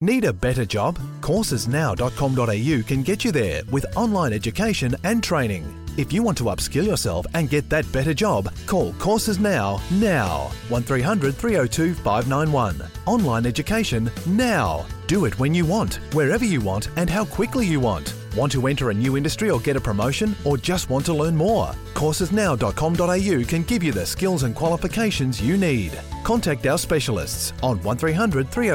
Need a better job? Coursesnow.com.au can get you there with online education and training. If you want to upskill yourself and get that better job, call Courses Now. 1300 302 591. Online education now. Do it when you want, wherever you want, and how quickly you want. Want to enter a new industry or get a promotion, or just want to learn more? Coursesnow.com.au can give you the skills and qualifications you need. Contact our specialists on 1300 302